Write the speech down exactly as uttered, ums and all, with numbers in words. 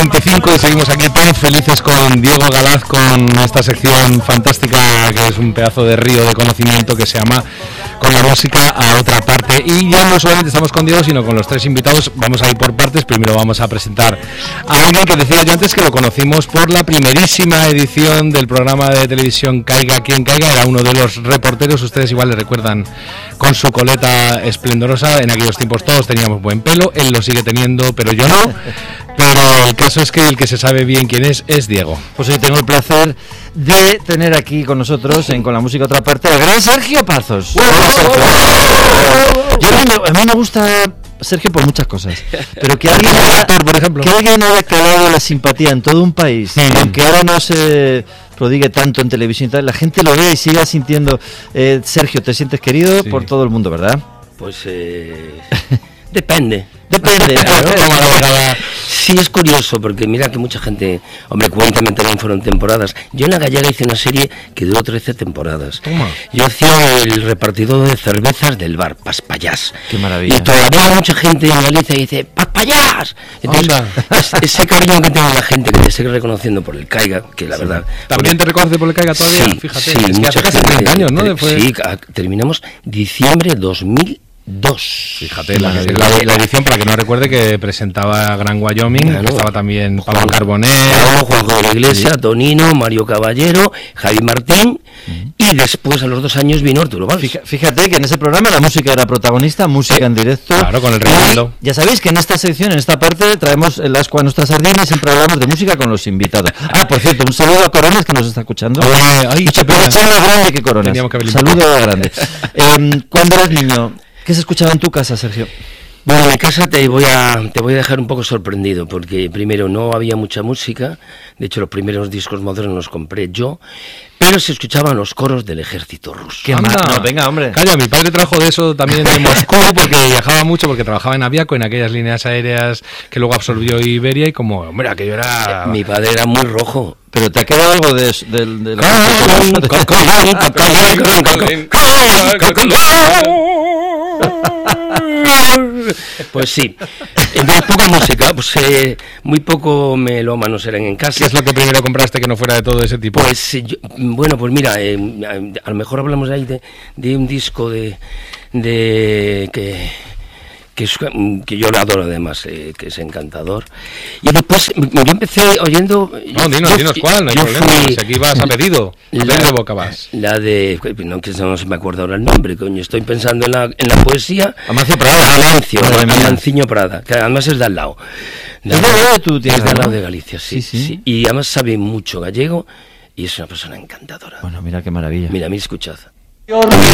veinticinco y seguimos aquí tan felices con Diego Galaz, con esta sección fantástica que es un pedazo de río de conocimiento que se llama Con la música a otra parte. Y ya no solamente estamos con Diego, sino con los tres invitados. Vamos a ir por partes. Primero vamos a presentar a alguien que decía yo antes que lo conocimos por la primerísima edición del programa de televisión Caiga quien caiga. Era uno de los reporteros, ustedes igual le recuerdan, con su coleta esplendorosa. En aquellos tiempos todos teníamos buen pelo, él lo sigue teniendo, pero yo no. Pero el caso es que el que se sabe bien quién es, es Diego. Pues hoy tengo el placer de tener aquí con nosotros, en Con la música otra parte, al gran Sergio Pazos. Yo, a, mí, a mí me gusta Sergio por muchas cosas, pero que alguien haya, por ejemplo, que alguien haya calado la simpatía en todo un país, sí, aunque ahora no se prodigue tanto en televisión y tal, la gente lo ve y siga sintiendo. eh, Sergio, te sientes querido sí. por todo el mundo, ¿verdad? Pues eh, depende. Depende, claro. Sí, es curioso, porque mira que mucha gente, hombre, cuéntame, también fueron temporadas. Yo en La Gallega hice una serie que duró trece temporadas. Toma. Yo hacía el repartidor de cervezas del bar, Paspallás. Qué maravilla. Y todavía mucha gente en Galicia dice, ¡Paspallás! Entonces, es, ese cariño que tiene la gente, que te sigue reconociendo por el Caiga, que la sí. verdad... ¿También porque, te reconoce por el Caiga todavía? Sí, fíjate. Sí, es mucha que hace gente, casi años, ¿no? Después... Sí, terminamos diciembre dos mil dos. Fíjate, la, la, la edición, para que no recuerde, que presentaba Gran Wyoming, claro, que estaba también Pablo Juan Carbonell, Juan de la Iglesia, sí. Tonino, Mario Caballero, Javi Martín, uh-huh. y después a los dos años vino Arturo Valls. Fíjate que en ese programa la música era protagonista, música sí. en directo. Claro, con el Reinaldo. Ya sabéis que en esta sección, en esta parte, traemos el ascua a nuestras sardinas y siempre hablamos de música con los invitados. Ah, por cierto, un saludo a Coronas que nos está escuchando. Ay, ay, qué pena. Más grande que Coronas. Que saludo a grande. eh, cuando eras niño, ¿qué se escuchaba en tu casa, Sergio? Bueno, en mi casa te voy a te voy a dejar un poco sorprendido, porque primero no había mucha música, de hecho los primeros discos modernos los compré yo, pero se escuchaban los coros del ejército ruso. ¿Qué más? No, venga, hombre. Calla, mi padre trajo de eso también de Moscú, porque viajaba mucho, porque trabajaba en Aviaco, en aquellas líneas aéreas que luego absorbió Iberia, y como, hombre, aquello era... Eh, mi padre era muy rojo. Pero te ha quedado algo de... de, de, de Pues sí, entonces poca música, pues eh, muy poco melómanos eran en casa. ¿Qué es lo que primero compraste que no fuera de todo ese tipo? Pues yo, bueno, pues mira, eh, a, a lo mejor hablamos ahí de, de un disco de, de que... Que, es, que yo lo adoro además, eh, que es encantador. Y después yo empecé oyendo... No, dinos, yo, dinos cuál, no hay problema, fui, si aquí vas a pedido, a la, de boca vas. La de... No, que no se me acuerda ahora el nombre, coño, estoy pensando en la, en la poesía... Amancio Prada. Amancio, Amanciño Prada, que además es de al lado. De ¿Es de al lado de tu tierra? Es de al lado ¿no? de Galicia, sí, sí, sí, sí. Y además sabe mucho gallego y es una persona encantadora. Bueno, mira qué maravilla. Mira, mira, escuchad. Dios mío,